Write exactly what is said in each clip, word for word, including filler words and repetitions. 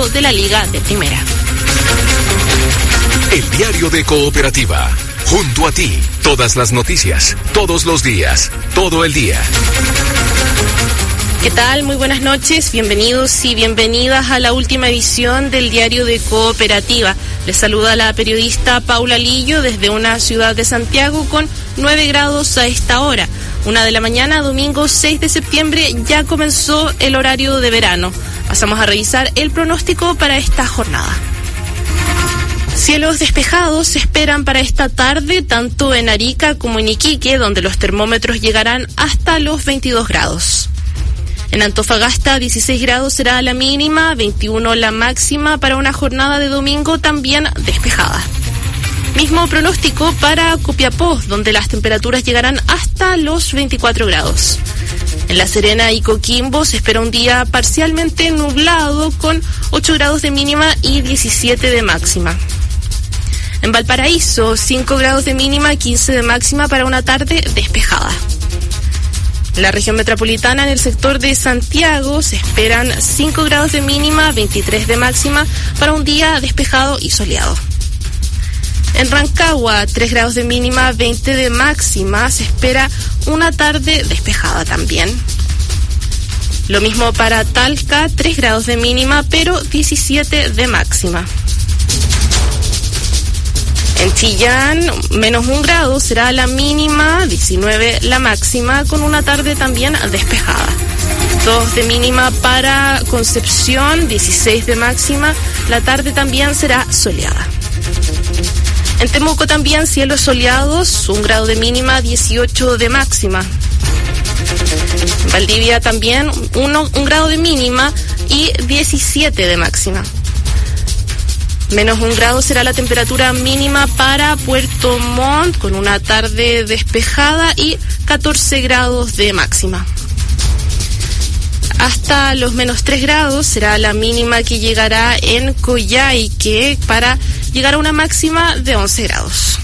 de la Liga de Primera. El diario de Cooperativa. Junto a ti, todas las noticias, todos los días, todo el día. ¿Qué tal? Muy buenas noches, bienvenidos y bienvenidas a la última edición del diario de Cooperativa. Les saluda la periodista Paula Lillo desde una ciudad de Santiago con nueve grados a esta hora. Una de la mañana, domingo seis de septiembre, ya comenzó el horario de verano. Pasamos a revisar el pronóstico para esta jornada. Cielos despejados se esperan para esta tarde, tanto en Arica como en Iquique, donde los termómetros llegarán hasta los veintidós grados. En Antofagasta, dieciséis grados será la mínima, veintiuno la máxima para una jornada de domingo también despejada. Mismo pronóstico para Copiapó, donde las temperaturas llegarán hasta los veinticuatro grados. En La Serena y Coquimbo se espera un día parcialmente nublado con ocho grados de mínima y diecisiete de máxima. En Valparaíso, cinco grados de mínima, quince de máxima para una tarde despejada. En la región metropolitana, en el sector de Santiago, se esperan cinco grados de mínima, veintitrés de máxima para un día despejado y soleado. En Rancagua, tres grados de mínima, veinte de máxima, se espera una tarde despejada también. Lo mismo para Talca, tres grados de mínima, pero diecisiete de máxima. En Chillán, menos un grado será la mínima, diecinueve la máxima, con una tarde también despejada. dos de mínima para Concepción, dieciséis de máxima, la tarde también será soleada. En Temuco también cielos soleados, un grado de mínima, dieciocho de máxima. En Valdivia también uno, un grado de mínima y diecisiete de máxima. Menos un grado será la temperatura mínima para Puerto Montt, con una tarde despejada y catorce grados de máxima. Hasta los menos tres grados será la mínima que llegará en Coyhaique para llegar a una máxima de once grados.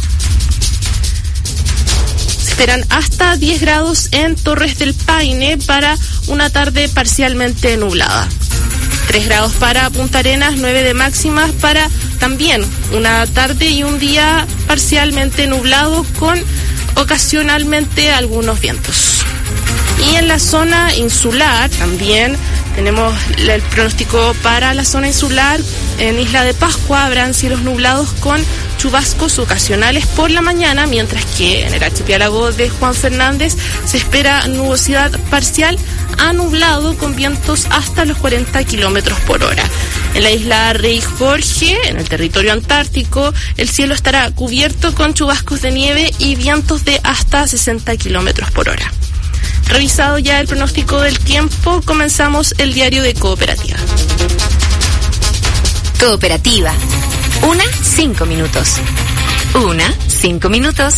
Se esperan hasta diez grados en Torres del Paine para una tarde parcialmente nublada. tres grados para Punta Arenas, nueve de máximas para también una tarde y un día parcialmente nublado con ocasionalmente algunos vientos. Y en la zona insular también tenemos el pronóstico para la zona insular. En Isla de Pascua habrán cielos nublados con chubascos ocasionales por la mañana, mientras que en el archipiélago de Juan Fernández se espera nubosidad parcial a nublado con vientos hasta los cuarenta kilómetros por hora. En la isla Rey Jorge, en el territorio antártico, el cielo estará cubierto con chubascos de nieve y vientos de hasta sesenta kilómetros por hora. Revisado ya el pronóstico del tiempo, comenzamos el diario de Cooperativa. Cooperativa. Una, cinco minutos. Una, cinco minutos.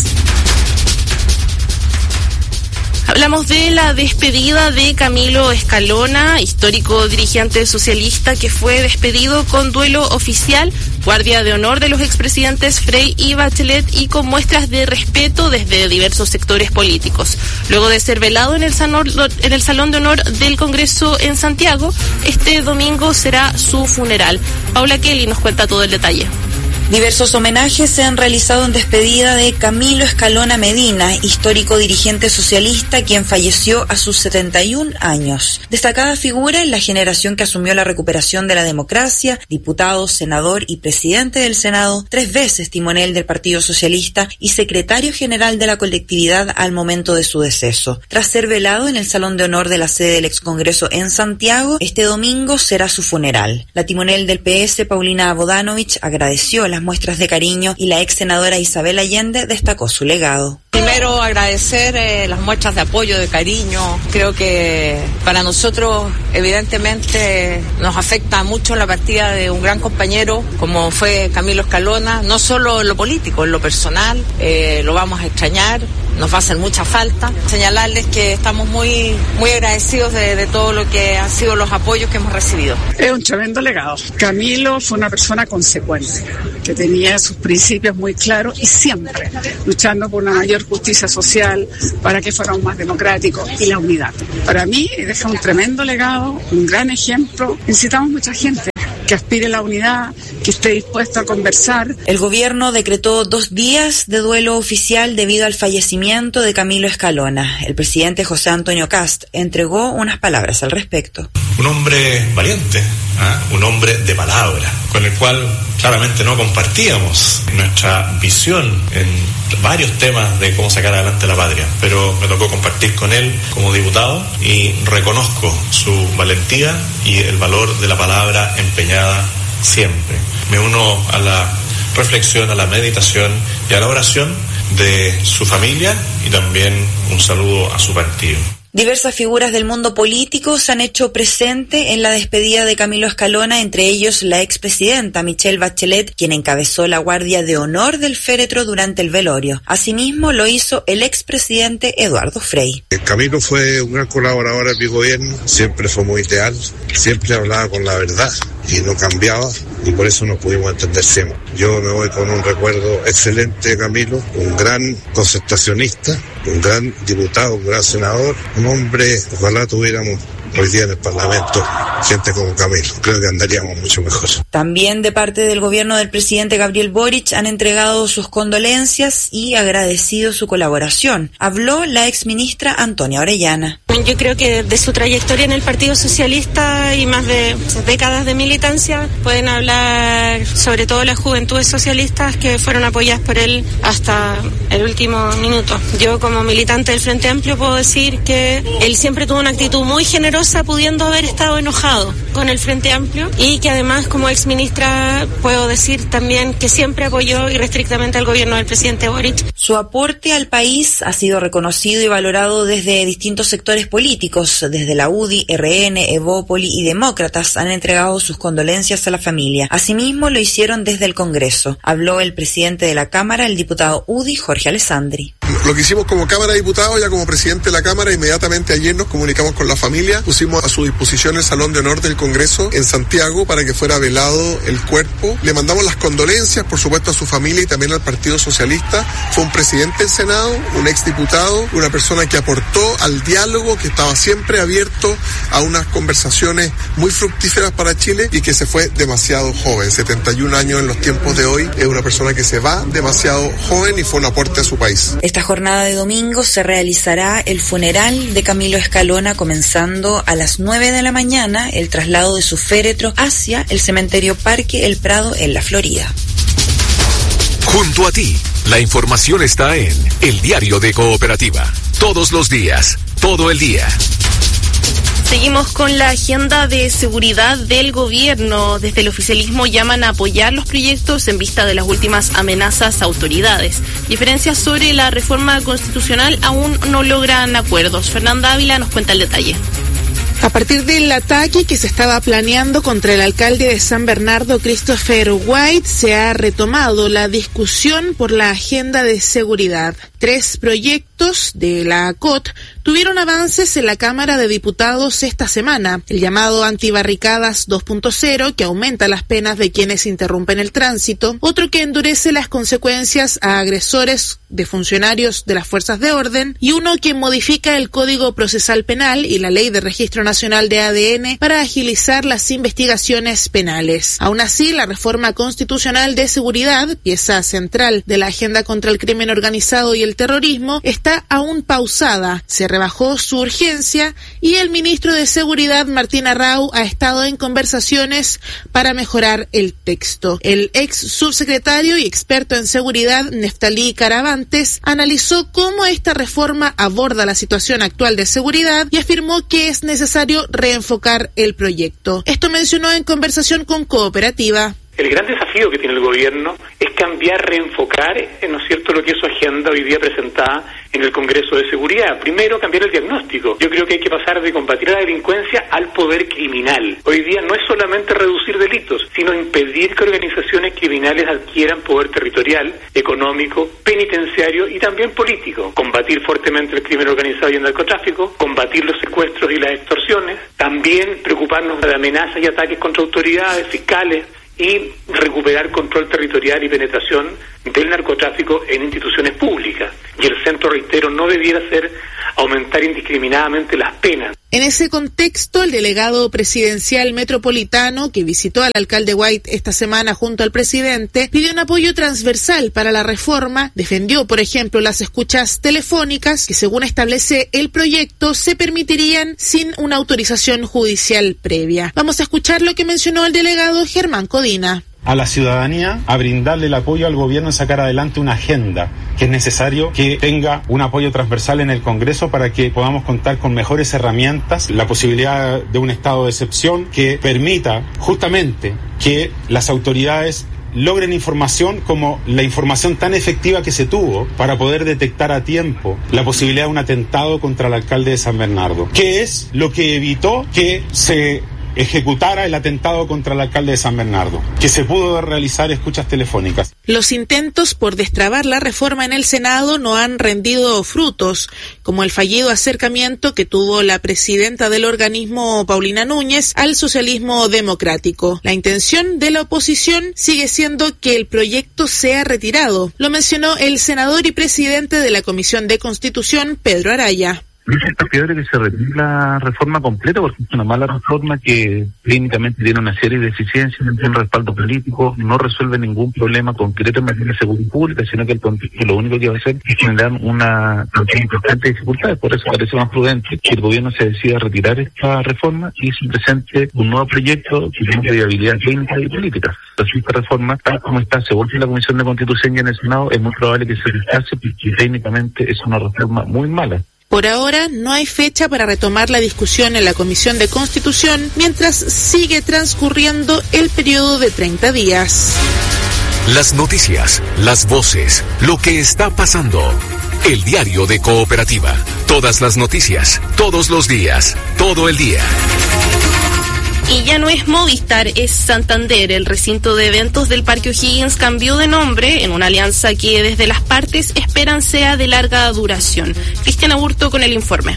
Hablamos de la despedida de Camilo Escalona, histórico dirigente socialista que fue despedido con duelo oficial, guardia de honor de los expresidentes Frei y Bachelet y con muestras de respeto desde diversos sectores políticos. Luego de ser velado en el salón, en el Salón de Honor del Congreso en Santiago, este domingo será su funeral. Paula Kelly nos cuenta todo el detalle. Diversos homenajes se han realizado en despedida de Camilo Escalona Medina, histórico dirigente socialista quien falleció a sus setenta y un años. Destacada figura en la generación que asumió la recuperación de la democracia, diputado, senador y presidente del Senado, tres veces timonel del Partido Socialista y secretario general de la colectividad al momento de su deceso. Tras ser velado en el Salón de Honor de la sede del excongreso en Santiago, este domingo será su funeral. La timonel del P S, Paulina Bodanovich, agradeció las muestras de cariño y la ex senadora Isabel Allende destacó su legado. Primero agradecer eh, las muestras de apoyo, de cariño. Creo que para nosotros evidentemente nos afecta mucho la partida de un gran compañero como fue Camilo Escalona, no solo en lo político, en lo personal, eh, lo vamos a extrañar. Nos va a hacer mucha falta. Señalarles que estamos muy muy agradecidos de, de todo lo que han sido los apoyos que hemos recibido. Es un tremendo legado. Camilo fue una persona consecuente, que tenía sus principios muy claros y siempre luchando por una mayor justicia social para que fuéramos más democráticos y la unidad. Para mí deja un tremendo legado, un gran ejemplo. Necesitamos mucha gente que aspire a la unidad, que esté dispuesto a conversar. El gobierno decretó dos días de duelo oficial debido al fallecimiento de Camilo Escalona. El presidente José Antonio Kast entregó unas palabras al respecto. Un hombre valiente, ¿eh? un hombre de palabra, con el cual claramente no compartíamos nuestra visión en varios temas de cómo sacar adelante la patria, pero me tocó compartir con él como diputado y reconozco su valentía y el valor de la palabra empeñada siempre. Me uno a la reflexión, a la meditación y a la oración de su familia y también un saludo a su partido. Diversas figuras del mundo político se han hecho presente en la despedida de Camilo Escalona, entre ellos la expresidenta Michelle Bachelet, quien encabezó la guardia de honor del féretro durante el velorio. Asimismo lo hizo el expresidente Eduardo Frei. Camilo fue un gran colaborador de mi gobierno, siempre fue muy leal, siempre hablaba con la verdad y no cambiaba, y por eso nos pudimos entender siempre. Yo me voy con un recuerdo excelente de Camilo, un gran concertacionista, un gran diputado, un gran senador, un hombre, ojalá tuviéramos hoy día en el Parlamento gente como Camilo. Creo que andaríamos mucho mejor. También de parte del gobierno del presidente Gabriel Boric han entregado sus condolencias y agradecido su colaboración. Habló la exministra Antonia Orellana. Yo creo que de su trayectoria en el Partido Socialista y más de décadas de militancia pueden hablar sobre todo las juventudes socialistas que fueron apoyadas por él hasta el último minuto. Yo como militante del Frente Amplio puedo decir que él siempre tuvo una actitud muy generosa, pudiendo haber estado enojado con el Frente Amplio, y que además como exministra puedo decir también que siempre apoyó irrestrictamente al gobierno del presidente Boric. Su aporte al país ha sido reconocido y valorado desde distintos sectores políticos. Desde la U D I, R N, Evópoli y Demócratas han entregado sus condolencias a la familia. Asimismo lo hicieron desde el Congreso. Habló el presidente de la Cámara, el diputado U D I, Jorge Alessandri. Lo que hicimos como Cámara de Diputados, ya como presidente de la Cámara, inmediatamente ayer nos comunicamos con la familia, pusimos a su disposición el Salón de Honor del Congreso en Santiago para que fuera velado el cuerpo. Le mandamos las condolencias, por supuesto, a su familia y también al Partido Socialista. Fue un presidente del Senado, un exdiputado, una persona que aportó al diálogo, que estaba siempre abierto a unas conversaciones muy fructíferas para Chile, y que se fue demasiado joven, setenta y un años en los tiempos de hoy. Es una persona que se va demasiado joven y fue un aporte a su país. Esta jornada de domingo se realizará el funeral de Camilo Escalona, comenzando a las nueve de la mañana el traslado de su féretro hacia el cementerio Parque El Prado en la Florida. Junto a ti, la información está en El Diario de Cooperativa. Todos los días, todo el día. Seguimos con la agenda de seguridad del gobierno. Desde el oficialismo llaman a apoyar los proyectos en vista de las últimas amenazas a autoridades. Diferencias sobre la reforma constitucional aún no logran acuerdos. Fernanda Ávila nos cuenta el detalle. A partir del ataque que se estaba planeando contra el alcalde de San Bernardo, Christopher White, se ha retomado la discusión por la agenda de seguridad. Tres proyectos de la A C O T tuvieron avances en la Cámara de Diputados esta semana. El llamado Antibarricadas dos punto cero, que aumenta las penas de quienes interrumpen el tránsito. Otro que endurece las consecuencias a agresores de funcionarios de las fuerzas de orden. Y uno que modifica el Código Procesal Penal y la Ley de Registro Nacional de A D N para agilizar las investigaciones penales. Aún así, la reforma constitucional de seguridad, pieza central de la agenda contra el crimen organizado y el terrorismo, está aún pausada. Se rebajó su urgencia y el ministro de Seguridad, Martín Arrau, ha estado en conversaciones para mejorar el texto. El ex subsecretario y experto en seguridad, Neftalí Caravantes, analizó cómo esta reforma aborda la situación actual de seguridad y afirmó que es necesario reenfocar el proyecto. Esto mencionó en conversación con Cooperativa. El gran desafío que tiene el gobierno es cambiar, reenfocar, ¿no es cierto?, lo que es su agenda hoy día presentada en el Congreso de Seguridad. Primero, cambiar el diagnóstico. Yo creo que hay que pasar de combatir a la delincuencia al poder criminal. Hoy día no es solamente reducir delitos, sino impedir que organizaciones criminales adquieran poder territorial, económico, penitenciario y también político. Combatir fuertemente el crimen organizado y el narcotráfico, combatir los secuestros y las extorsiones, también preocuparnos de amenazas y ataques contra autoridades fiscales, y recuperar control territorial y penetración del narcotráfico en instituciones públicas. Y el centro, reitero, no debiera ser aumentar indiscriminadamente las penas. En ese contexto, el delegado presidencial metropolitano, que visitó al alcalde White esta semana junto al presidente, pidió un apoyo transversal para la reforma, defendió, por ejemplo, las escuchas telefónicas, que según establece el proyecto, se permitirían sin una autorización judicial previa. Vamos a escuchar lo que mencionó el delegado Germán Codina. A la ciudadanía a brindarle el apoyo al gobierno en sacar adelante una agenda que es necesario que tenga un apoyo transversal en el Congreso para que podamos contar con mejores herramientas, la posibilidad de un estado de excepción que permita justamente que las autoridades logren información como la información tan efectiva que se tuvo para poder detectar a tiempo la posibilidad de un atentado contra el alcalde de San Bernardo, que es lo que evitó que se ejecutara el atentado contra el alcalde de San Bernardo, que se pudo realizar escuchas telefónicas. Los intentos por destrabar la reforma en el Senado no han rendido frutos, como el fallido acercamiento que tuvo la presidenta del organismo, Paulina Núñez, al socialismo democrático. La intención de la oposición sigue siendo que el proyecto sea retirado. Lo mencionó el senador y presidente de la Comisión de Constitución, Pedro Araya. Es partidario que se retire la reforma completa porque es una mala reforma que técnicamente tiene una serie de deficiencias, no tiene respaldo político, no resuelve ningún problema concreto en materia de seguridad pública, sino que, el, que lo único que va a hacer es generar una importante dificultad. Por eso parece más prudente que el gobierno se decida a retirar esta reforma y se presente un nuevo proyecto que tiene viabilidad técnica y política. Entonces, esta reforma, tal como está, se vuelve en la Comisión de Constitución y en el Senado, es muy probable que se rechace porque técnicamente es una reforma muy mala. Por ahora no hay fecha para retomar la discusión en la Comisión de Constitución mientras sigue transcurriendo el periodo de treinta días. Las noticias, las voces, lo que está pasando. El diario de Cooperativa. Todas las noticias, todos los días, todo el día. Y ya no es Movistar, es Santander. El recinto de eventos del Parque O'Higgins cambió de nombre en una alianza que desde las partes esperan sea de larga duración. Cristian Aburto con el informe.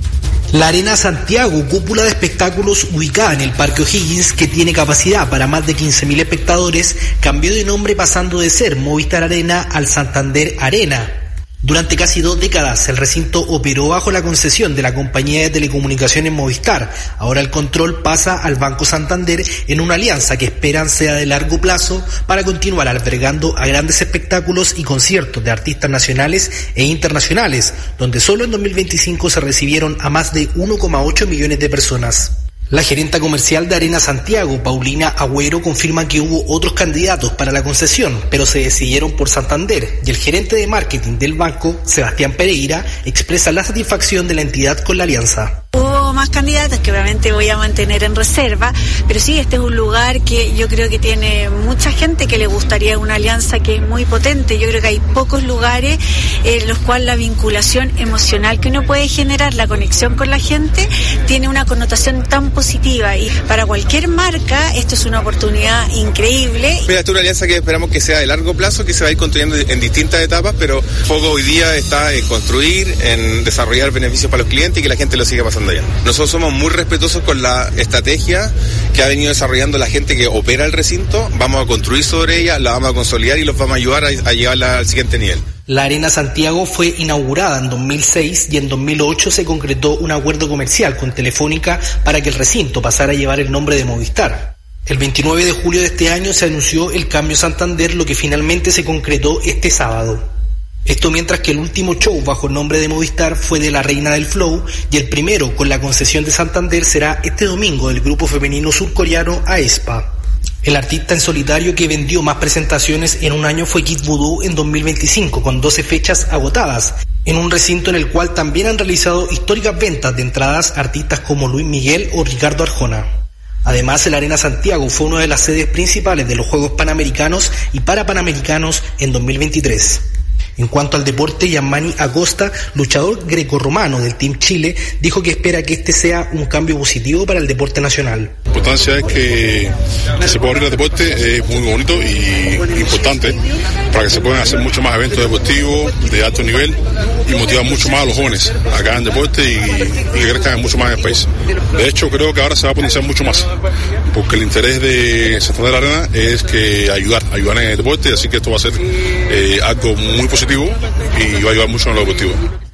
La Arena Santiago, cúpula de espectáculos ubicada en el Parque O'Higgins, que tiene capacidad para más de quince mil espectadores, cambió de nombre pasando de ser Movistar Arena al Santander Arena. Durante casi dos décadas, el recinto operó bajo la concesión de la compañía de telecomunicaciones Movistar. Ahora el control pasa al Banco Santander en una alianza que esperan sea de largo plazo para continuar albergando a grandes espectáculos y conciertos de artistas nacionales e internacionales, donde solo en dos mil veinticinco se recibieron a más de uno coma ocho millones de personas. La gerenta comercial de Arena Santiago, Paulina Agüero, confirma que hubo otros candidatos para la concesión, pero se decidieron por Santander, y el gerente de marketing del banco, Sebastián Pereira, expresa la satisfacción de la entidad con la alianza. Hubo más candidatos que obviamente voy a mantener en reserva, pero sí, este es un lugar que yo creo que tiene mucha gente que le gustaría una alianza que es muy potente. Yo creo que hay pocos lugares en los cuales la vinculación emocional que uno puede generar, la conexión con la gente, tiene una connotación tan positiva, y para cualquier marca esto es una oportunidad increíble. Mira, esta es una alianza que esperamos que sea de largo plazo, que se va a ir construyendo en distintas etapas, pero foco hoy día está en construir, en desarrollar beneficios para los clientes y que la gente lo siga pasando allá. Nosotros somos muy respetuosos con la estrategia que ha venido desarrollando la gente que opera el recinto. Vamos a construir sobre ella, la vamos a consolidar y los vamos a ayudar a, a llevarla al siguiente nivel. La Arena Santiago fue inaugurada en dos mil seis y en dos mil ocho se concretó un acuerdo comercial con Telefónica para que el recinto pasara a llevar el nombre de Movistar. El veintinueve de julio de este año se anunció el cambio a Santander, lo que finalmente se concretó este sábado. Esto mientras que el último show bajo el nombre de Movistar fue de la Reina del Flow, y el primero con la concesión de Santander será este domingo del grupo femenino surcoreano aespa. El artista en solitario que vendió más presentaciones en un año fue Kid Voodoo en dos mil veinticinco, con doce fechas agotadas, en un recinto en el cual también han realizado históricas ventas de entradas artistas como Luis Miguel o Ricardo Arjona. Además, el Arena Santiago fue una de las sedes principales de los Juegos Panamericanos y Parapanamericanos en dos mil veintitrés. En cuanto al deporte, Yamani Acosta, luchador grecorromano del Team Chile, dijo que espera que este sea un cambio positivo para el deporte nacional. La importancia es que, que se pueda abrir el deporte, es muy bonito y importante para que se puedan hacer muchos más eventos deportivos de alto nivel y motivar mucho más a los jóvenes acá en el deporte y, y que crezcan mucho más en el país. De hecho, creo que ahora se va a potenciar mucho más, porque el interés de Santander Arena es que ayudar, ayudar en el deporte, así que esto va a ser eh, algo muy positivo y va a ayudar mucho en lo deportivo.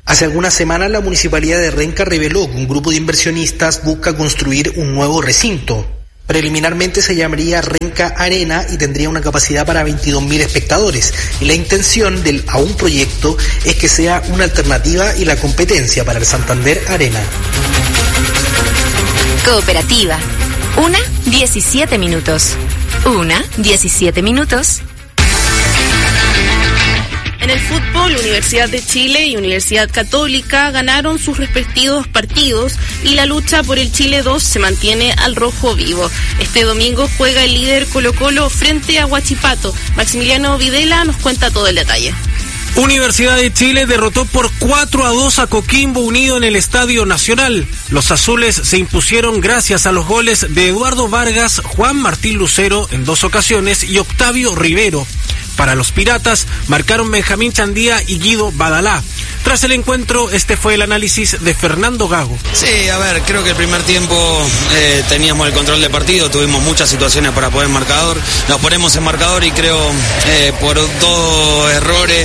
Hace algunas semanas la Municipalidad de Renca reveló que un grupo de inversionistas busca construir un nuevo recinto. Preliminarmente se llamaría Renca Arena y tendría una capacidad para veintidós mil espectadores. Y la intención del aún proyecto es que sea una alternativa y la competencia para el Santander Arena. Cooperativa. Una, diecisiete minutos. Una, diecisiete minutos. En el fútbol, Universidad de Chile y Universidad Católica ganaron sus respectivos partidos y la lucha por el Chile dos se mantiene al rojo vivo. Este domingo juega el líder Colo-Colo frente a Huachipato. Maximiliano Videla nos cuenta todo el detalle. Universidad de Chile derrotó por cuatro a dos a Coquimbo Unido en el Estadio Nacional. Los azules se impusieron gracias a los goles de Eduardo Vargas, Juan Martín Lucero en dos ocasiones y Octavio Rivero. Para los Piratas marcaron Benjamín Chandía y Guido Badalá. Tras el encuentro, este fue el análisis de Fernando Gago. Sí, a ver, creo que el primer tiempo eh, teníamos el control del partido, tuvimos muchas situaciones para poner marcador, nos ponemos en marcador y creo eh, por dos errores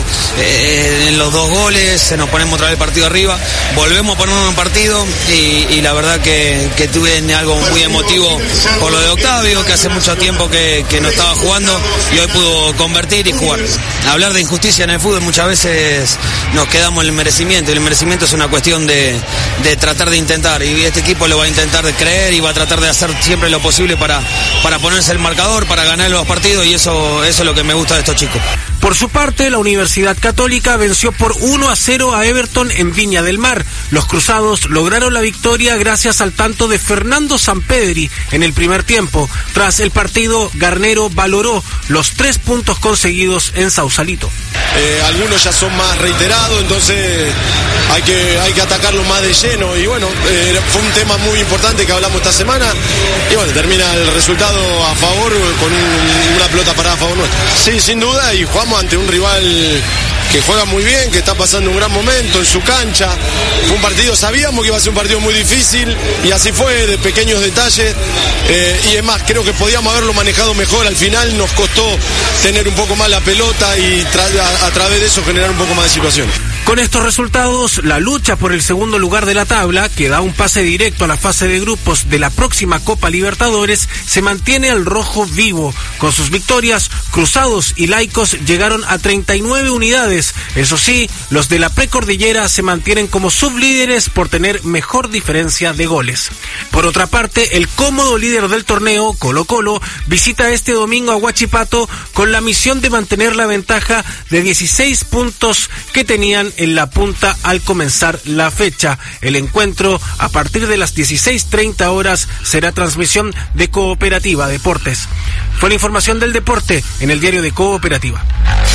eh, en los dos goles, se nos ponemos otra vez el partido arriba, volvemos a ponernos en partido y, y la verdad que, que tuve algo muy emotivo por lo de Octavio, que hace mucho tiempo que, que no estaba jugando y hoy pudo convertir y jugar. Hablar de injusticia en el fútbol muchas veces nos quedamos en el merecimiento, y el merecimiento es una cuestión de, de tratar de intentar, y este equipo lo va a intentar de creer y va a tratar de hacer siempre lo posible para, para ponerse el marcador, para ganar los partidos, y eso, eso es lo que me gusta de estos chicos. Por su parte, la Universidad Católica venció por uno a cero a Everton en Viña del Mar. Los cruzados lograron la victoria gracias al tanto de Fernando Sampedri en el primer tiempo. Tras el partido, Garnero valoró los tres puntos conseguidos en Sausalito. Eh, algunos ya son más reiterados, entonces hay que, hay que atacarlo más de lleno, y bueno, eh, fue un tema muy importante que hablamos esta semana, y bueno, termina el resultado a favor con un, una pelota parada a favor nuestro. Sí, sin duda, y jugamos ante un rival que juega muy bien, que está pasando un gran momento en su cancha. Fue un partido, sabíamos que iba a ser un partido muy difícil, y así fue, de pequeños detalles, eh, y es más, creo que podíamos haberlo manejado mejor. Al final nos costó tener un poco más la pelota y tra- a, a través de eso generar un poco más de situaciones. Con estos resultados, la lucha por el segundo lugar de la tabla, que da un pase directo a la fase de grupos de la próxima Copa Libertadores, se mantiene al rojo vivo. Con sus victorias, Cruzados y Laicos llegaron a treinta y nueve unidades. Eso sí, los de la precordillera se mantienen como sublíderes por tener mejor diferencia de goles. Por otra parte, el cómodo líder del torneo, Colo-Colo, visita este domingo a Huachipato con la misión de mantener la ventaja de dieciséis puntos que tenían en la punta al comenzar la fecha. El encuentro, a partir de las dieciséis treinta horas, será transmisión de Cooperativa Deportes. Fue la información del deporte en el diario de Cooperativa.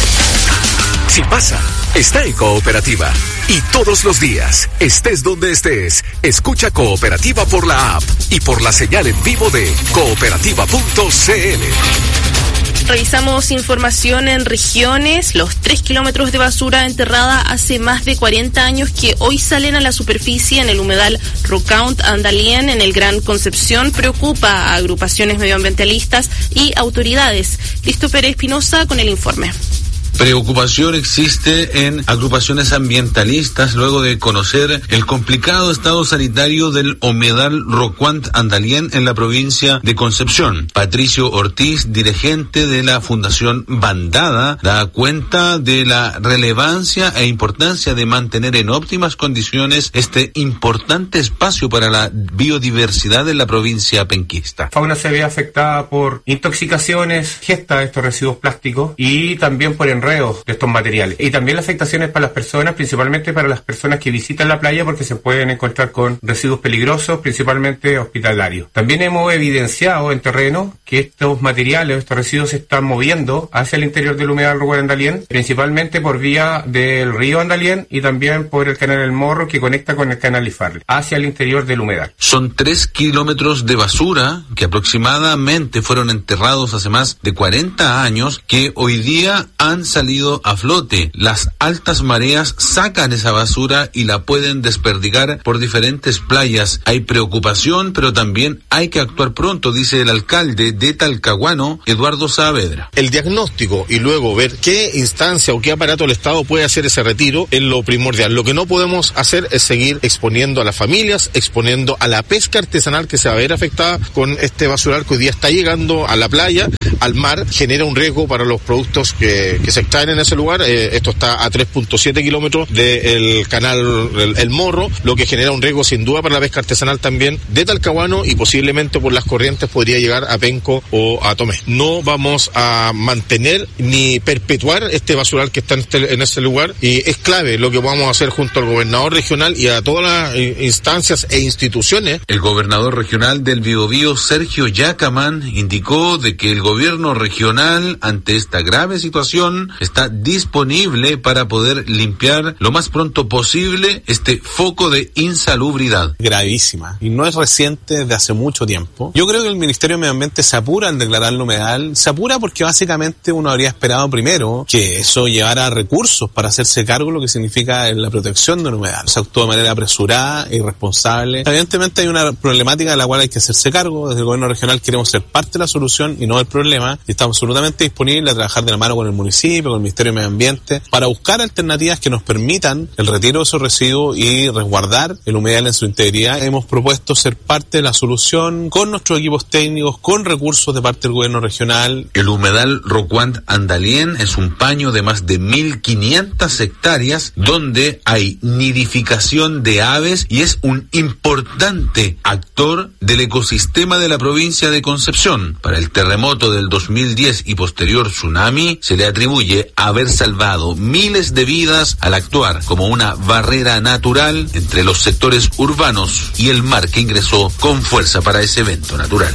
Si pasa, está en Cooperativa. Y todos los días, estés donde estés, escucha Cooperativa por la app y por la señal en vivo de cooperativa punto c l. Revisamos información en regiones. Los tres kilómetros de basura enterrada hace más de cuarenta años que hoy salen a la superficie en el humedal Rocount Andalien en el Gran Concepción preocupa a agrupaciones medioambientalistas y autoridades. Listo Pérez Espinosa con el informe. Preocupación existe en agrupaciones ambientalistas luego de conocer el complicado estado sanitario del humedal Rocuant Andalien en la provincia de Concepción. Patricio Ortiz, dirigente de la Fundación Bandada, da cuenta de la relevancia e importancia de mantener en óptimas condiciones este importante espacio para la biodiversidad en la provincia penquista. La fauna se ve afectada por intoxicaciones, gesta de estos residuos plásticos y también por enredos de estos materiales. Y también las afectaciones para las personas, principalmente para las personas que visitan la playa, porque se pueden encontrar con residuos peligrosos, principalmente hospitalarios. También hemos evidenciado en terreno que estos materiales, estos residuos se están moviendo hacia el interior del humedal Rocouant Andalien, principalmente por vía del río Andalien y también por el canal El Morro que conecta con el canal Ifarle, hacia el interior del humedal. Son tres kilómetros de basura que aproximadamente fueron enterrados hace más de cuarenta años, que hoy día han salido salido a flote. Las altas mareas sacan esa basura y la pueden desperdigar por diferentes playas. Hay preocupación, pero también hay que actuar pronto, dice el alcalde de Talcahuano, Eduardo Saavedra. El diagnóstico y luego ver qué instancia o qué aparato el Estado puede hacer ese retiro es lo primordial. Lo que no podemos hacer es seguir exponiendo a las familias, exponiendo a la pesca artesanal que se va a ver afectada con este basural que hoy día está llegando a la playa, al mar, genera un riesgo para los productos que, que se extraen en ese lugar. Eh, esto está a tres punto siete kilómetros del canal el, el Morro, lo que genera un riesgo sin duda para la pesca artesanal también de Talcahuano y posiblemente por las corrientes podría llegar a Penco o a Tomé. No vamos a mantener ni perpetuar este basural que está en, este, en ese lugar y es clave lo que vamos a hacer junto al gobernador regional y a todas las instancias e instituciones. El gobernador regional del Biobío, Sergio Yacamán, indicó de que el gobierno regional ante esta grave situación está disponible para poder limpiar lo más pronto posible este foco de insalubridad. Gravísima y no es reciente, desde hace mucho tiempo. Yo creo que el Ministerio de Medio Ambiente se apura al declararlo humedal, se apura porque básicamente uno habría esperado primero que eso llevara recursos para hacerse cargo de lo que significa la protección del humedal. Se actuó de manera apresurada e irresponsable. Evidentemente hay una problemática de la cual hay que hacerse cargo. Desde el gobierno regional queremos ser parte de la solución y no del problema y estamos absolutamente disponibles a trabajar de la mano con el municipio, con el Ministerio de Medio Ambiente para buscar alternativas que nos permitan el retiro de esos residuos y resguardar el humedal en su integridad. Hemos propuesto ser parte de la solución con nuestros equipos técnicos, con recursos de parte del gobierno regional. El humedal Rocuant Andalien es un paño de más de mil quinientas hectáreas donde hay nidificación de aves y es un importante actor del ecosistema de la provincia de Concepción. Para el terremoto del dos mil diez y posterior tsunami se le atribuye haber salvado miles de vidas al actuar como una barrera natural entre los sectores urbanos y el mar que ingresó con fuerza para ese evento natural.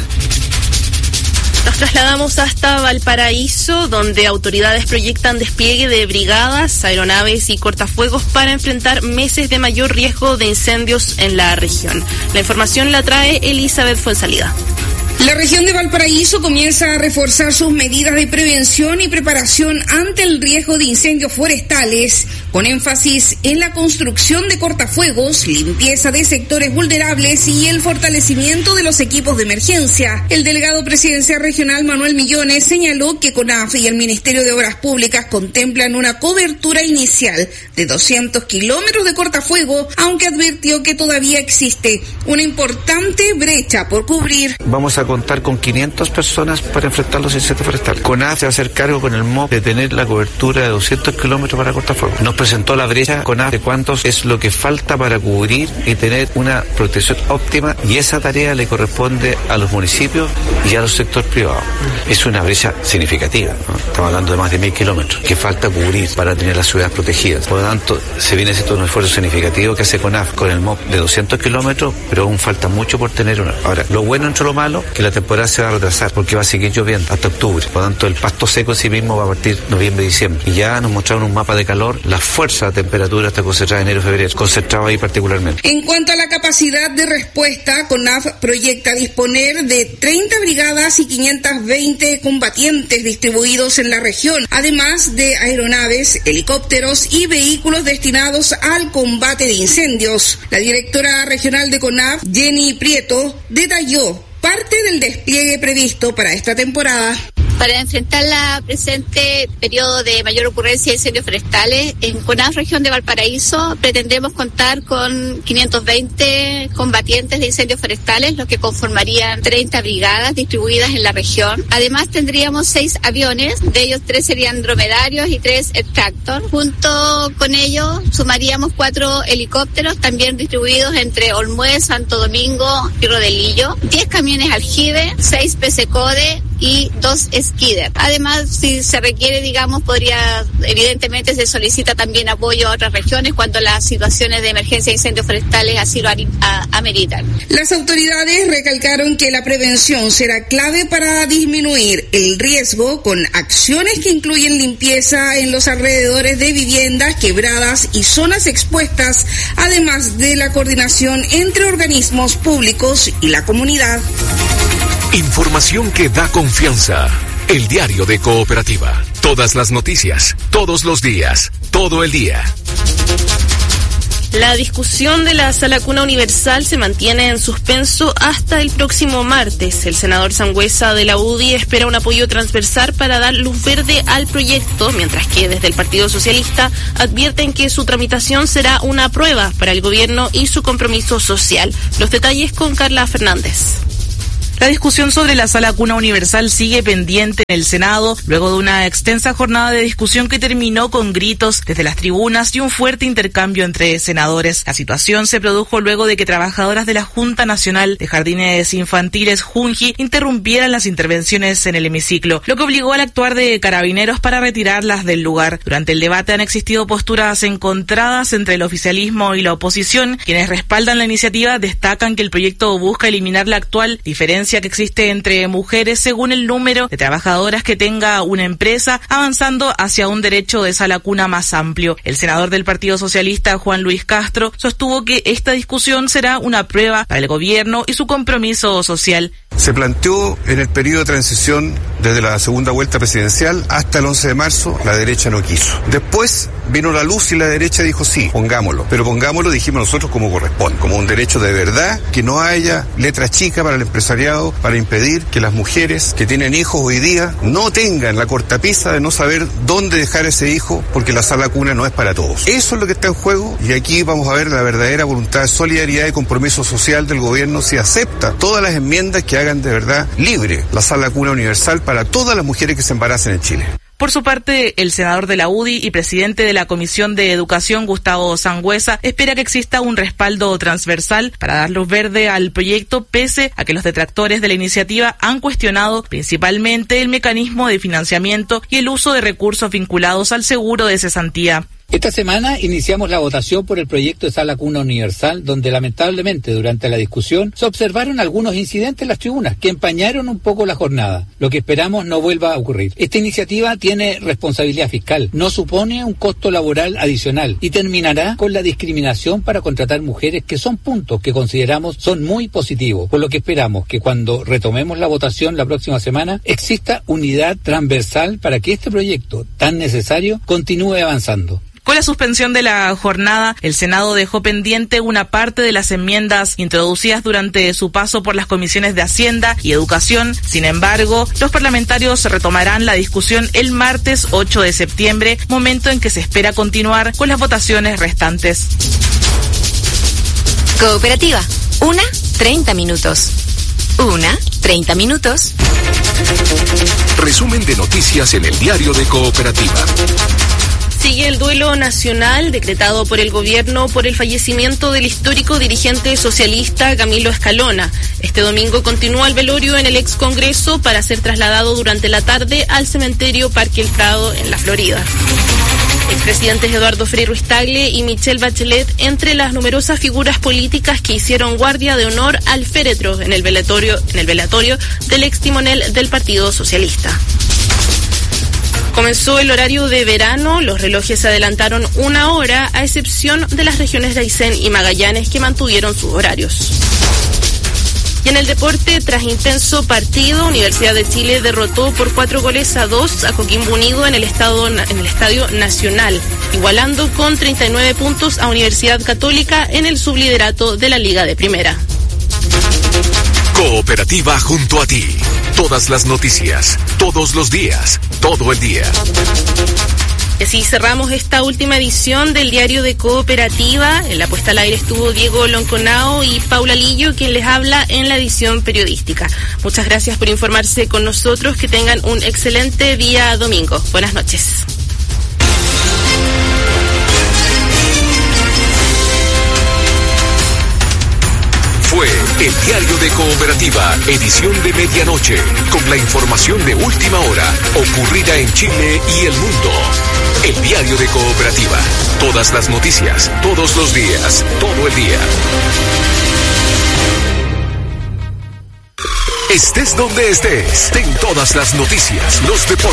Nos trasladamos hasta Valparaíso, donde autoridades proyectan despliegue de brigadas, aeronaves y cortafuegos para enfrentar meses de mayor riesgo de incendios en la región. La información la trae Elizabeth Fuenzalida. La región de Valparaíso comienza a reforzar sus medidas de prevención y preparación ante el riesgo de incendios forestales, con énfasis en la construcción de cortafuegos, limpieza de sectores vulnerables y el fortalecimiento de los equipos de emergencia. El delegado presidencial regional Manuel Millones señaló que CONAF y el Ministerio de Obras Públicas contemplan una cobertura inicial de doscientos kilómetros de cortafuego, aunque advirtió que todavía existe una importante brecha por cubrir. Vamos a contar con quinientas personas para enfrentar los incendios forestales. CONAF se va a hacer cargo con el M O P de tener la cobertura de doscientos kilómetros para cortafuegos. Nos presentó la brecha CONAF de cuántos es lo que falta para cubrir y tener una protección óptima, y esa tarea le corresponde a los municipios y a los sectores privados. Es una brecha significativa, ¿no? Estamos hablando de más de mil kilómetros que falta cubrir para tener las ciudades protegidas. Por lo tanto, se viene haciendo un esfuerzo significativo que hace CONAF con el M O P de doscientos kilómetros, pero aún falta mucho por tener una. Ahora, lo bueno entre lo malo, que la temporada se va a retrasar porque va a seguir lloviendo hasta octubre. Por lo tanto, el pasto seco en sí mismo va a partir noviembre y diciembre. Y ya nos mostraron un mapa de calor, la fuerza de temperatura está concentrada en enero y febrero, concentrado ahí particularmente. En cuanto a la capacidad de respuesta, CONAF proyecta disponer de treinta brigadas y quinientas veinte combatientes distribuidos en la región, además de aeronaves, helicópteros y vehículos destinados al combate de incendios. La directora regional de CONAF, Jenny Prieto, detalló parte del despliegue previsto para esta temporada. Para enfrentar la presente periodo de mayor ocurrencia de incendios forestales, en CONAF Región de Valparaíso pretendemos contar con quinientos veinte combatientes de incendios forestales, lo que conformarían treinta brigadas distribuidas en la región. Además tendríamos seis aviones, de ellos tres serían dromedarios y tres Tractor. Junto con ello sumaríamos cuatro helicópteros también distribuidos entre Olmué, Santo Domingo y Rodelillo, diez camiones aljibe, seis P C Code y dos Skidder. Además, si se requiere, digamos, podría, evidentemente se solicita también apoyo a otras regiones cuando las situaciones de emergencia de incendios forestales así lo ameritan. Las autoridades recalcaron que la prevención será clave para disminuir el riesgo con acciones que incluyen limpieza en los alrededores de viviendas, quebradas y zonas expuestas, además de la coordinación entre organismos públicos y la comunidad. Información que da confianza. El diario de Cooperativa. Todas las noticias, todos los días, todo el día. La discusión de la Sala Cuna Universal se mantiene en suspenso hasta el próximo martes. El senador Sangüesa de la U D I espera un apoyo transversal para dar luz verde al proyecto, mientras que desde el Partido Socialista advierten que su tramitación será una prueba para el gobierno y su compromiso social. Los detalles con Carla Fernández. La discusión sobre la Sala Cuna Universal sigue pendiente en el Senado, luego de una extensa jornada de discusión que terminó con gritos desde las tribunas y un fuerte intercambio entre senadores. La situación se produjo luego de que trabajadoras de la Junta Nacional de Jardines Infantiles, Junji, interrumpieran las intervenciones en el hemiciclo, lo que obligó al actuar de carabineros para retirarlas del lugar. Durante el debate han existido posturas encontradas entre el oficialismo y la oposición. Quienes respaldan la iniciativa destacan que el proyecto busca eliminar la actual diferencia que existe entre mujeres según el número de trabajadoras que tenga una empresa, avanzando hacia un derecho de sala cuna más amplio. El senador del Partido Socialista, Juan Luis Castro, sostuvo que esta discusión será una prueba para el gobierno y su compromiso social. Se planteó en el periodo de transición desde la segunda vuelta presidencial hasta el once de marzo, la derecha no quiso. Después vino la luz y la derecha dijo sí, pongámoslo. Pero pongámoslo, dijimos nosotros, como corresponde, como un derecho de verdad, que no haya letra chica para el empresariado, para impedir que las mujeres que tienen hijos hoy día no tengan la cortapisa de no saber dónde dejar ese hijo, porque la sala cuna no es para todos. Eso es lo que está en juego, y aquí vamos a ver la verdadera voluntad de solidaridad y compromiso social del gobierno si acepta todas las enmiendas que hagan de verdad libre la sala cuna universal para todas las mujeres que se embaracen en Chile. Por su parte, el senador de la U D I y presidente de la Comisión de Educación, Gustavo Sangüesa, espera que exista un respaldo transversal para dar luz verde al proyecto, pese a que los detractores de la iniciativa han cuestionado principalmente el mecanismo de financiamiento y el uso de recursos vinculados al seguro de cesantía. Esta semana iniciamos la votación por el proyecto de Sala Cuna Universal, donde lamentablemente durante la discusión se observaron algunos incidentes en las tribunas que empañaron un poco la jornada, lo que esperamos no vuelva a ocurrir. Esta iniciativa tiene responsabilidad fiscal, no supone un costo laboral adicional y terminará con la discriminación para contratar mujeres, que son puntos que consideramos son muy positivos, por lo que esperamos que cuando retomemos la votación la próxima semana exista unidad transversal para que este proyecto tan necesario continúe avanzando. Con la suspensión de la jornada, el Senado dejó pendiente una parte de las enmiendas introducidas durante su paso por las comisiones de Hacienda y Educación. Sin embargo, los parlamentarios retomarán la discusión el martes ocho de septiembre, momento en que se espera continuar con las votaciones restantes. Cooperativa, una, treinta minutos. Una, treinta minutos. Resumen de noticias en el diario de Cooperativa. Sigue el duelo nacional decretado por el gobierno por el fallecimiento del histórico dirigente socialista Camilo Escalona. Este domingo continúa el velorio en el ex Congreso para ser trasladado durante la tarde al cementerio Parque El Prado en la Florida. Expresidentes Eduardo Frei Ruiz-Tagle y Michelle Bachelet entre las numerosas figuras políticas que hicieron guardia de honor al féretro en el velatorio, en el velatorio del ex timonel del Partido Socialista. Comenzó el horario de verano, los relojes se adelantaron una hora, a excepción de las regiones de Aysén y Magallanes, que mantuvieron sus horarios. Y en el deporte, tras intenso partido, Universidad de Chile derrotó por cuatro goles a dos a Coquimbo Unido en el, estado, en el Estadio Nacional, igualando con treinta y nueve puntos a Universidad Católica en el subliderato de la Liga de Primera. Cooperativa junto a ti. Todas las noticias, todos los días, todo el día. Y así cerramos esta última edición del diario de Cooperativa. En la puesta al aire estuvo Diego Lonconao y Paula Lillo, quien les habla en la edición periodística. Muchas gracias por informarse con nosotros. Que tengan un excelente día domingo. Buenas noches. Fue el diario de Cooperativa, edición de medianoche, con la información de última hora, ocurrida en Chile y el mundo. El diario de Cooperativa, todas las noticias, todos los días, todo el día. Estés donde estés, ten todas las noticias, los deportes.